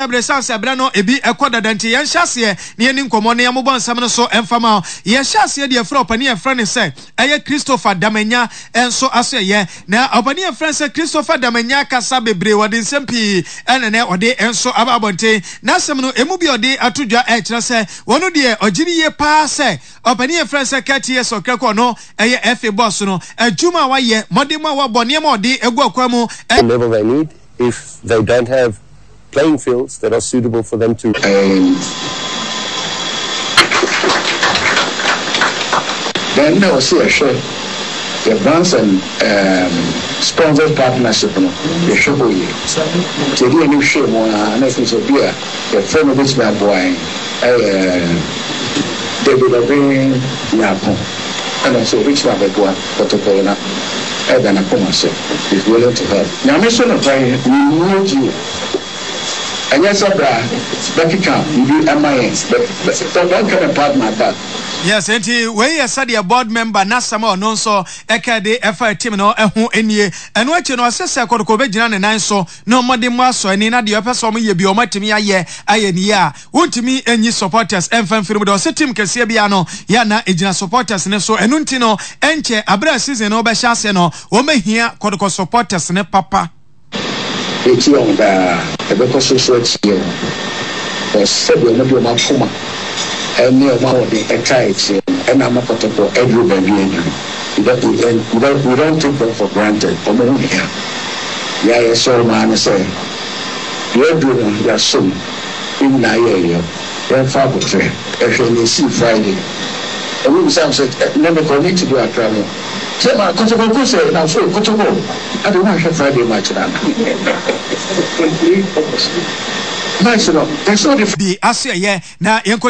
sabre no ebi ekoda danti yen hyase ne yeni nkomo ne yamobon nsam no so emfama ye hyase de afro opani afra ne se eye Christopher Damanya enso aso ye na opani afra se Christopher Damanya kasa bebre wode nsempi enene ode enso ababonte na asem no emu bi ode atodwa kire se wono de ogiri ye pa se opani afra se katie so kreko no eye FA boss no adwuma wa ye modemo wa bone ma ode egu akwamu level they need if they don't have playing fields that are suitable for them to then no see a show the brands and sponsor partnership no the show boy so the new show one and I think so be the friend of this man boy David Obin Yapo and also which one be boy protocol na Edan Akomase is willing to help. Now, Mr. Natai, we need you. And yes, Becky can you do MIS, but don't come apart my back. Yes, and we are study a board member, Nasama, no so, Ekade, FI team, no, any, and what you know, assess a Kokobejan and I so, no more than Maso, and in the upper summer, you be on my team, yeah, won't to me any supporters, and fan film, or Sitim Casibiano, Yana, Ejina supporters, and so, and Untino, Enche, Abra season, over Shaseno, woman here, Kodoko supporters, and Papa. It's young, the social here, or several of your Puma. And near one of the excites and I'm a protocol everybody we don't take them for granted. Yeah, so man say you're doing your son in Nigeria, then Father train. If you see Friday, and we said, never need to do a travel. Say my Kotobo say now so Kotobo. I don't want to Friday much now. Nice enough. That's not if the Asia, yeah, now